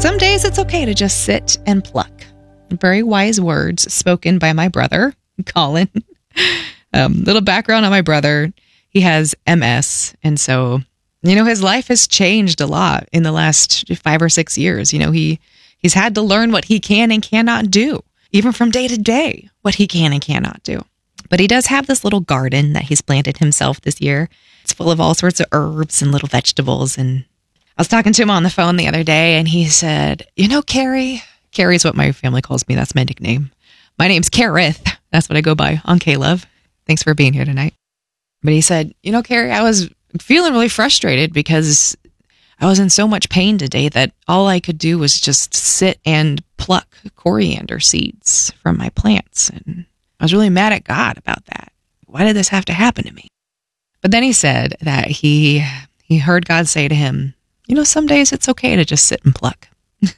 Some days it's okay to just sit and pluck. Very wise words spoken by my brother, Colin. Little background on my brother. He has MS. And so, his life has changed a lot in the last 5 or 6 years. He's had to learn what he can and cannot do, even from day to day, what he can and cannot do. But he does have this little garden that he's planted himself this year. It's full of all sorts of herbs and little vegetables. And I was talking to him on the phone the other day, and he said, Carrie is what my family calls me. That's my nickname. My name's Kareth. That's what I go by on K-Love. Thanks for being here tonight. But he said, Carrie, I was feeling really frustrated because I was in so much pain today that all I could do was just sit and pluck coriander seeds from my plants. And I was really mad at God about that. Why did this have to happen to me? But then he said that he heard God say to him, some days it's okay to just sit and pluck.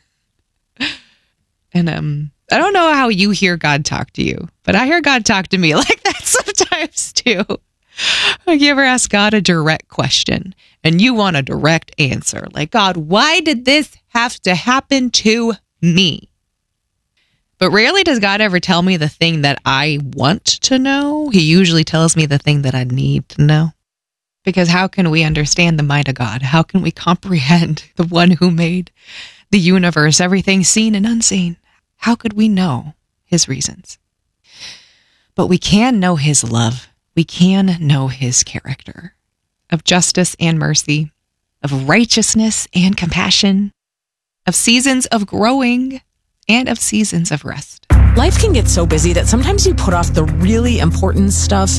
And I don't know how you hear God talk to you, but I hear God talk to me like that sometimes too. Like, you ever ask God a direct question and you want a direct answer? Like, God, why did this have to happen to me? But rarely does God ever tell me the thing that I want to know. He usually tells me the thing that I need to know. Because how can we understand the mind of God? How can we comprehend the one who made the universe, everything seen and unseen? How could we know his reasons? But we can know his love. We can know his character of justice and mercy, of righteousness and compassion, of seasons of growing and of seasons of rest. Life can get so busy that sometimes you put off the really important stuff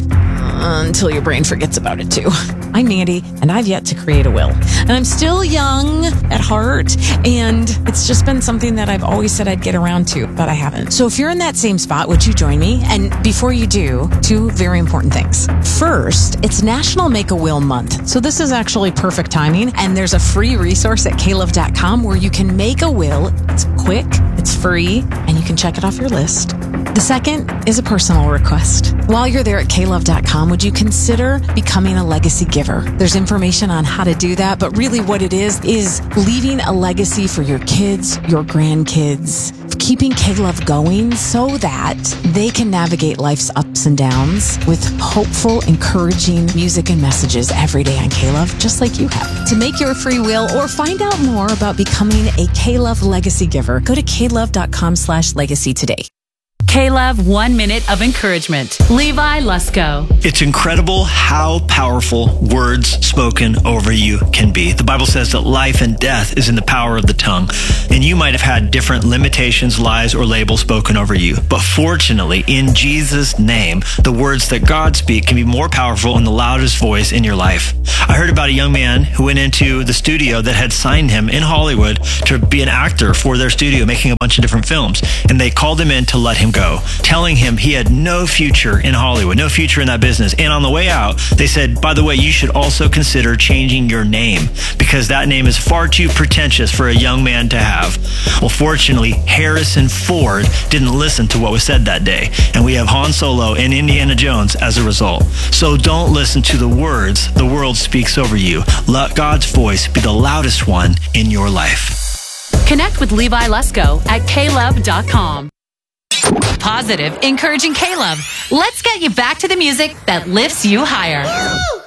until your brain forgets about it too. I'm Mandy, and I've yet to create a will. And I'm still young at heart, and it's just been something that I've always said I'd get around to, but I haven't. So if you're in that same spot, would you join me? And before you do, 2 very important things. First, it's National Make a Will Month. So this is actually perfect timing, and there's a free resource at klove.com where you can make a will. It's quick, it's free, and you can check it off your list. The second is a personal request. While you're there at klove.com, would you consider becoming a legacy giver? There's information on how to do that, but really what it is leaving a legacy for your kids, your grandkids, keeping K-Love going so that they can navigate life's ups and downs with hopeful, encouraging music and messages every day on K-Love, just like you have. To make your free will or find out more about becoming a K-Love legacy giver, go to klove.com/legacy today. K-Love 1 Minute of Encouragement. Levi Lusko. It's incredible how powerful words spoken over you can be. The Bible says that life and death is in the power of the tongue. And you might have had different limitations, lies, or labels spoken over you. But fortunately, in Jesus' name, the words that God speaks can be more powerful in the loudest voice in your life. I heard about a young man who went into the studio that had signed him in Hollywood to be an actor for their studio, making a bunch of different films. And they called him in to let him go, telling him he had no future in Hollywood, no future in that business. And on the way out, they said, by the way, you should also consider changing your name because that name is far too pretentious for a young man to have. Well, fortunately, Harrison Ford didn't listen to what was said that day. And we have Han Solo and Indiana Jones as a result. So don't listen to the words the world speaks over you. Let God's voice be the loudest one in your life. Connect with Levi Lusko at klove.com. Positive, encouraging K-Love. Let's get you back to the music that lifts you higher.